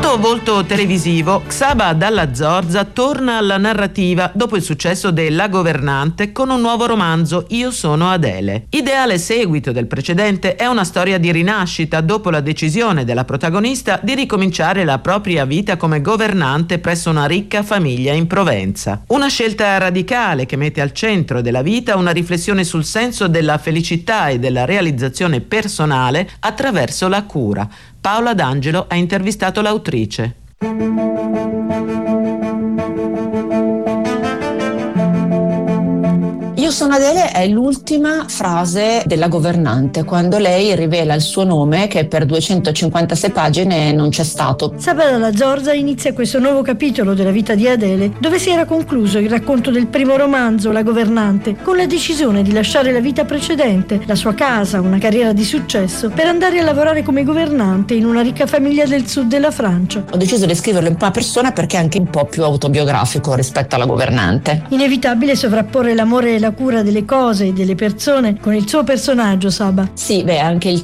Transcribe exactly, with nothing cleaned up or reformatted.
Nuovo volto televisivo, Csaba Dalla Zorza torna alla narrativa dopo il successo de La Governante con un nuovo romanzo, Io sono Adele. Ideale seguito del precedente, è una storia di rinascita dopo la decisione della protagonista di ricominciare la propria vita come governante presso una ricca famiglia in Provenza. Una scelta radicale che mette al centro della vita una riflessione sul senso della felicità e della realizzazione personale attraverso la cura. Paola D'Angelo ha intervistato l'autrice. Io sono Adele è l'ultima frase della governante, quando lei rivela il suo nome che per duecentocinquantasei pagine non c'è stato. Csaba Dalla Zorza inizia questo nuovo capitolo della vita di Adele, dove si era concluso il racconto del primo romanzo, La Governante, con la decisione di lasciare la vita precedente, la sua casa, una carriera di successo, per andare a lavorare come governante in una ricca famiglia del sud della Francia. Ho deciso di scriverlo in prima persona perché è anche un po' più autobiografico rispetto alla governante. Inevitabile sovrapporre l'amore e la cura delle cose e delle persone con il suo personaggio, Csaba. Sì, beh, anche il